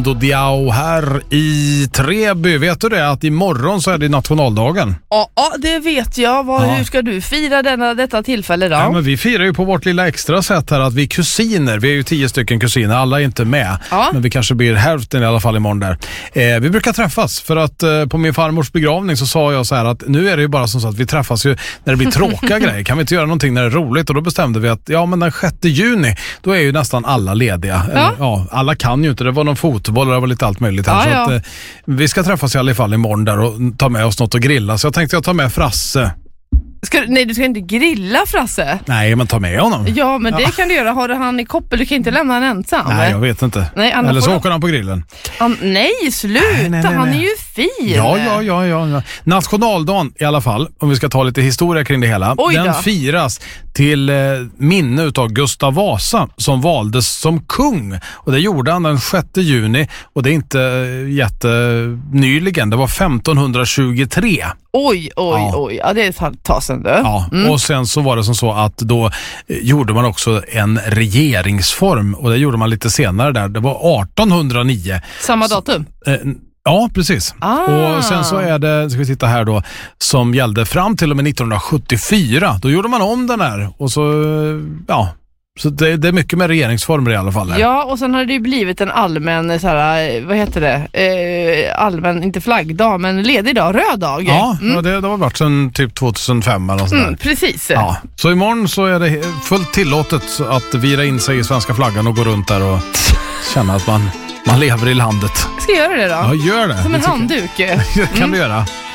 Mando Diao här i Treby. Vet du det att imorgon så är det nationaldagen? Ja, det vet jag. Hur ska du fira detta tillfälle då? Ja, men vi firar ju på vårt lilla extra sätt här att vi är kusiner. Vi är ju 10 stycken kusiner, alla är inte med. Ja. Men vi kanske blir hälften i alla fall imorgon där. Vi brukar träffas för att på min farmors begravning så sa jag så här att nu är det ju bara som så att vi träffas ju när det blir tråkiga grejer. Kan vi inte göra någonting när det är roligt? Och då bestämde vi att men den 6 juni då är ju nästan alla lediga. Ja, alla kan ju inte. Det var någon fotboll och det var lite allt möjligt här. Så att, vi ska träffas i alla fall imorgon där och ta med oss något och grilla. Så jag tänkte jag ta med Frasse. Nej, du ska inte grilla Frasse. Nej, men ta med honom. Ja, men det kan du göra. Har du han i koppel? Du kan inte lämna han ensam. Nej, jag vet inte. Nej, eller så åker han på grillen. Nej, sluta. Nej. Han är ju fin. Ja. Nationaldagen i alla fall, om vi ska ta lite historia kring det hela. Den firas till minne utav Gustav Vasa som valdes som kung. Och det gjorde han den 6 juni. Och det är inte jättenyligen. Det var 1523. Oj. Ja, det är ett tag sedan då. Ja, och sen så var det som så att då gjorde man också en regeringsform. Och det gjorde man lite senare där. Det var 1809. Samma datum? Ja, precis. Och sen så är det, ska vi titta här då, som gällde fram till och med 1974. Då gjorde man om den här. Och så, så det är mycket med regeringsformer i alla fall. Här. Ja, och sen har det ju blivit en allmän, så här, vad heter det? Allmän, inte flaggdag, men ledig dag, röd dag. Ja, det har varit sedan typ 2005 eller sådär. Precis. Ja, så imorgon så är det fullt tillåtet att vira in sig i svenska flaggan och gå runt där och känna att man lever i landet. Ska jag göra det då? Ja, gör det. Som en handduk. Kan du göra.